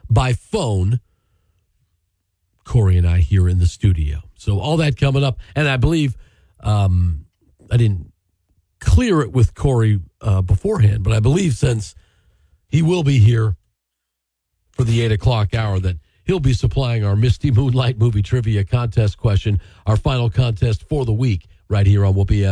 by phone, Corey and I here in the studio. So all that coming up. And I believe I didn't clear it with Corey beforehand, but I believe since he will be here for the 8 o'clock hour that he'll be supplying our Misty Moonlight movie trivia contest question, our final contest for the week, right here on Whoopi